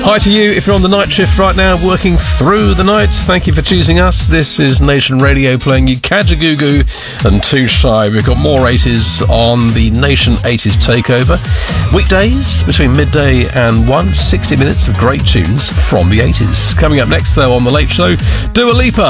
Hi to you if you're on the night shift right now, working through the night. Thank you for choosing us. This is Nation Radio playing you Kajagoogoo and Too Shy. We've got more 80s on the Nation 80s Takeover. Weekdays between midday and 1, 60 minutes of great tunes from the 80s. Coming up next, though, on The Late Show, Dua Lipa.